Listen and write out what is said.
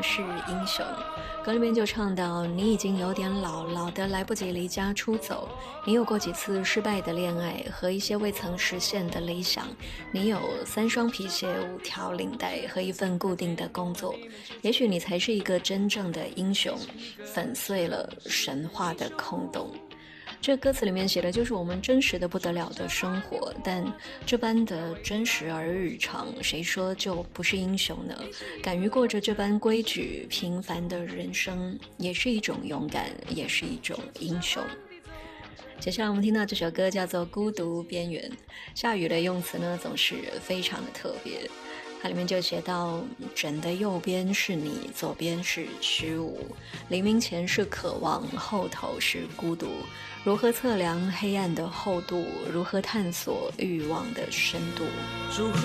是英雄。歌里面就唱到，你已经有点老，老得来不及离家出走，你有过几次失败的恋爱和一些未曾实现的理想，你有3双皮鞋、5条领带和一份固定的工作，也许你才是一个真正的英雄，粉碎了神话的空洞。这歌词里面写的就是我们真实的不得了的生活，但这般的真实而日常，谁说就不是英雄呢？敢于过着这般规矩平凡的人生，也是一种勇敢，也是一种英雄。接下来我们听到这首歌叫做《孤独边缘》，下雨的用词呢总是非常的特别。它里面就写到，枕的右边是你，左边是虚无，黎明前是渴望，后头是孤独，如何测量黑暗的厚度，如何探索欲望的深度。